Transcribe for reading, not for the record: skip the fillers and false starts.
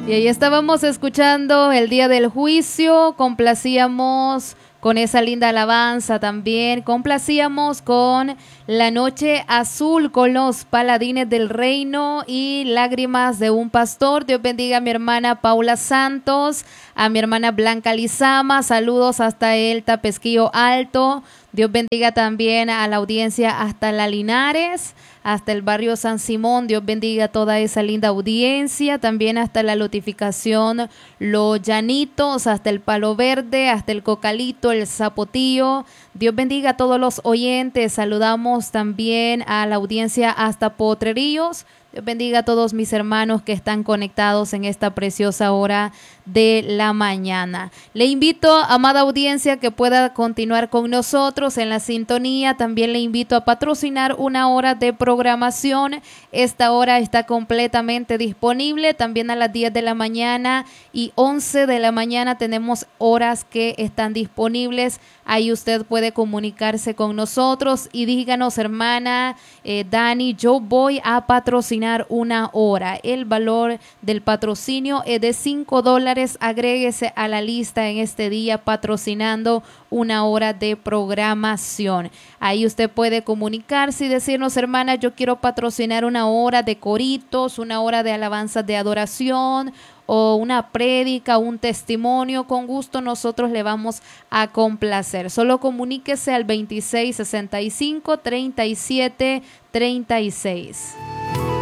Y ahí estábamos escuchando el día del juicio, complacíamos con esa linda alabanza también, complacíamos con La Noche Azul, con los Paladines del Reino y Lágrimas de un Pastor. Dios bendiga a mi hermana Paula Santos, a mi hermana Blanca Lizama, saludos hasta el Tapesquillo Alto. Dios bendiga también a la audiencia hasta La Linares, hasta el barrio San Simón. Dios bendiga a toda esa linda audiencia, también hasta la Lotificación Los Llanitos, hasta el Palo Verde, hasta el Cocalito, el Zapotillo. Dios bendiga a todos los oyentes. Saludamos también a la audiencia hasta Potrerillos. Dios bendiga a todos mis hermanos que están conectados en esta preciosa hora de la mañana. Le invito, amada audiencia, que pueda continuar con nosotros en la sintonía. También le invito a patrocinar una hora de programación. Esta hora está completamente disponible. También a las 10 de la mañana y 11 de la mañana tenemos horas que están disponibles. Ahí usted puede comunicarse con nosotros y díganos, hermana Dani, yo voy a patrocinar una hora. El valor del patrocinio es de $5. Agréguese a la lista en este día patrocinando una hora de programación. Ahí usted puede comunicarse y decirnos, hermana, yo quiero patrocinar una hora de coritos, una hora de alabanzas de adoración, o una prédica, un testimonio. Con gusto nosotros le vamos a complacer. Solo comuníquese al 2665-3736.